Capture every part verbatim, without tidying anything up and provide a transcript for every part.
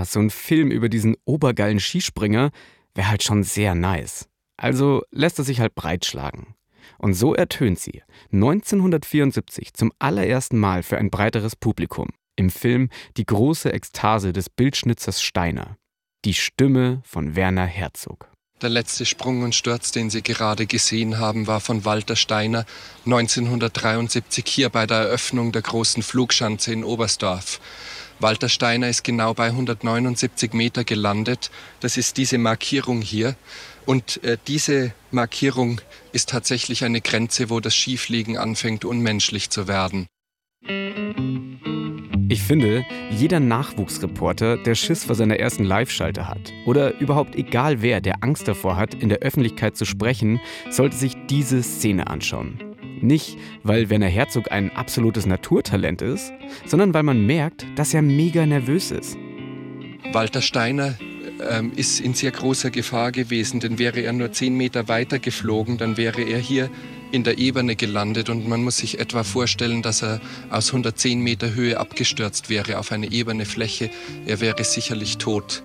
so ein Film über diesen obergeilen Skispringer wäre halt schon sehr nice. Also lässt er sich halt breitschlagen. Und so ertönt sie neunzehnhundertvierundsiebzig zum allerersten Mal für ein breiteres Publikum im Film Die große Ekstase des Bildschnitzers Steiner. Die Stimme von Werner Herzog. Der letzte Sprung und Sturz, den Sie gerade gesehen haben, war von Walter Steiner neunzehnhundertdreiundsiebzig hier bei der Eröffnung der großen Flugschanze in Oberstdorf. Walter Steiner ist genau bei hundertneunundsiebzig Meter gelandet. Das ist diese Markierung hier. Und äh, diese Markierung ist tatsächlich eine Grenze, wo das Skifliegen anfängt, unmenschlich zu werden. Ich finde, jeder Nachwuchsreporter, der Schiss vor seiner ersten Live-Schalte hat oder überhaupt egal wer, der Angst davor hat, in der Öffentlichkeit zu sprechen, sollte sich diese Szene anschauen. Nicht, weil Werner Herzog ein absolutes Naturtalent ist, sondern weil man merkt, dass er mega nervös ist. Walter Steiner ähm, ist in sehr großer Gefahr gewesen, denn wäre er nur zehn Meter weiter geflogen, dann wäre er hier in der Ebene gelandet und man muss sich etwa vorstellen, dass er aus hundertzehn Meter Höhe abgestürzt wäre auf eine ebene Fläche. Er wäre sicherlich tot.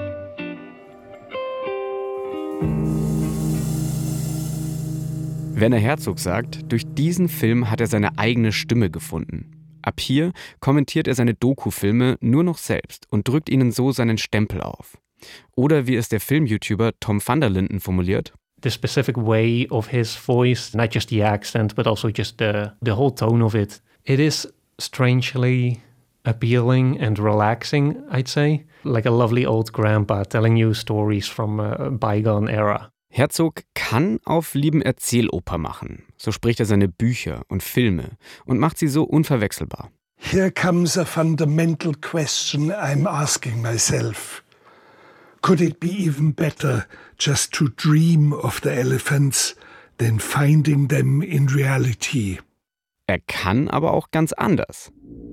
Werner Herzog sagt, durch diesen Film hat er seine eigene Stimme gefunden. Ab hier kommentiert er seine Doku-Filme nur noch selbst und drückt ihnen so seinen Stempel auf. Oder wie es der Film-YouTuber Tom van der Linden formuliert: The specific way of his voice, not just the accent, but also just the, the whole tone of it. It is strangely appealing and relaxing, I'd say. Like a lovely old grandpa telling you stories from a bygone era. Herzog kann auf lieben Erzähloper machen. So spricht er seine Bücher und Filme und macht sie so unverwechselbar. Here comes a fundamental question I'm asking myself. Could it be even better just to dream of the elephants than finding them in reality? Er kann aber auch ganz anders.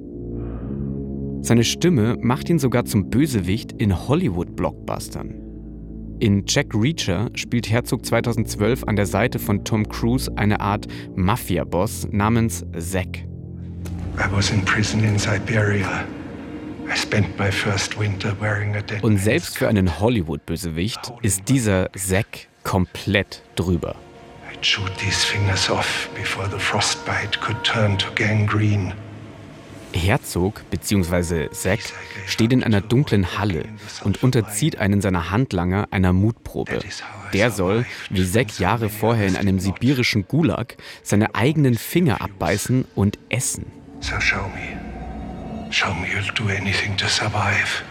Seine Stimme macht ihn sogar zum Bösewicht in Hollywood-Blockbustern. In Jack Reacher spielt Herzog zweitausendzwölf an der Seite von Tom Cruise eine Art Mafia-Boss namens Zack. I was in prison in Siberia. I spent my first winter wearing a dead Und selbst für einen Hollywood-Bösewicht ist dieser Zack komplett drüber. I'd shoot these fingers off before the frostbite could turn to gangrene. Herzog bzw. Zack steht in einer dunklen Halle und unterzieht einen seiner Handlanger einer Mutprobe. Der soll, wie Zack Jahre vorher in einem sibirischen Gulag, seine eigenen Finger abbeißen und essen. So show me. Show me you'll do anything to survive.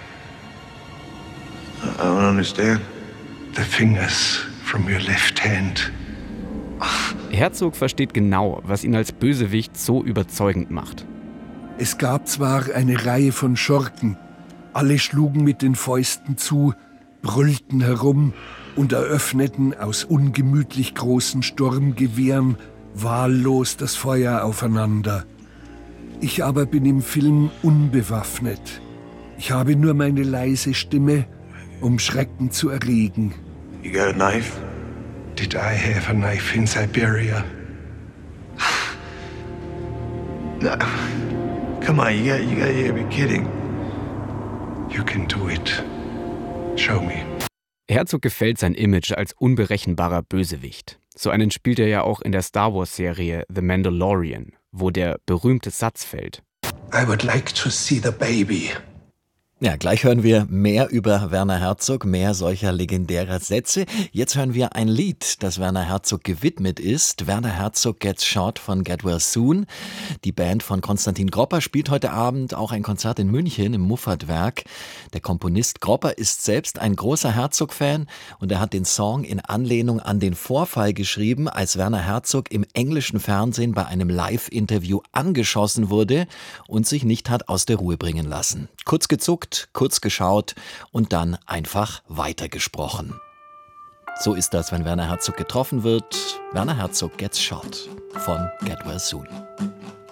I don't understand. The fingers from your left hand. Herzog versteht genau, was ihn als Bösewicht so überzeugend macht. Es gab zwar eine Reihe von Schurken, alle schlugen mit den Fäusten zu, brüllten herum und eröffneten aus ungemütlich großen Sturmgewehren wahllos das Feuer aufeinander. Ich aber bin im Film unbewaffnet. Ich habe nur meine leise Stimme, um Schrecken zu erregen. You got a knife? Did I have a knife in Siberia? No. Come on, you got, you got, you gotta be kidding. You can do it. Show me. Herzog gefällt sein Image als unberechenbarer Bösewicht. So einen spielt er ja auch in der Star Wars-Serie The Mandalorian, wo der berühmte Satz fällt: I would like to see the baby. Ja, gleich hören wir mehr über Werner Herzog, mehr solcher legendärer Sätze. Jetzt hören wir ein Lied, das Werner Herzog gewidmet ist. Werner Herzog Gets Shot von Get Well Soon. Die Band von Konstantin Gropper spielt heute Abend auch ein Konzert in München im Muffatwerk. Der Komponist Gropper ist selbst ein großer Herzog-Fan und er hat den Song in Anlehnung an den Vorfall geschrieben, als Werner Herzog im englischen Fernsehen bei einem Live-Interview angeschossen wurde und sich nicht hat aus der Ruhe bringen lassen. Kurz gezuckt, kurz geschaut und dann einfach weitergesprochen. So ist das, wenn Werner Herzog getroffen wird. Werner Herzog Gets Shot von Get Well Soon.